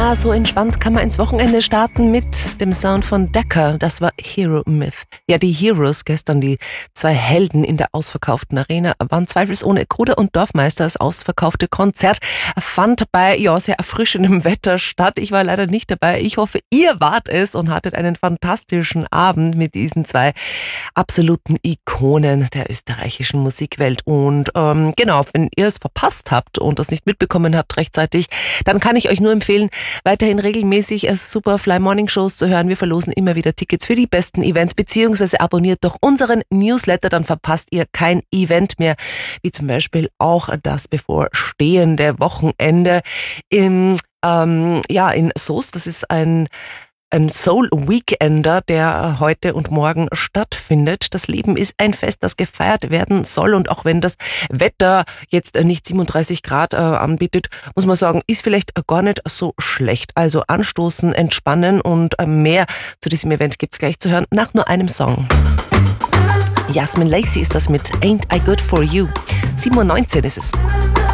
Ja, so entspannt kann man ins Wochenende starten mit dem Sound von Decca. Das war Hero Myth. Ja, die Heroes gestern, die zwei Helden in der ausverkauften Arena, waren zweifelsohne Gruder und Dorfmeister. Das ausverkaufte Konzert fand bei sehr erfrischendem Wetter statt. Ich war leider nicht dabei. Ich hoffe, ihr wart es und hattet einen fantastischen Abend mit diesen zwei absoluten Ikonen der österreichischen Musikwelt. Und genau, wenn ihr es verpasst habt und das nicht mitbekommen habt rechtzeitig, dann kann ich euch nur empfehlen, weiterhin regelmäßig Superfly Morning Shows zu hören. Wir verlosen immer wieder Tickets für die besten Events, beziehungsweise abonniert doch unseren Newsletter, dann verpasst ihr kein Event mehr, wie zum Beispiel auch das bevorstehende Wochenende in Soest. Das ist ein Soul Weekender, der heute und morgen stattfindet. Das Leben ist ein Fest, das gefeiert werden soll, und auch wenn das Wetter jetzt nicht 37 Grad anbietet, muss man sagen, ist vielleicht gar nicht so schlecht. Also anstoßen, entspannen, und mehr zu diesem Event gibt's gleich zu hören nach nur einem Song. Yasmin Lacey ist das mit Ain't I Good For You. 7:19 Uhr ist es.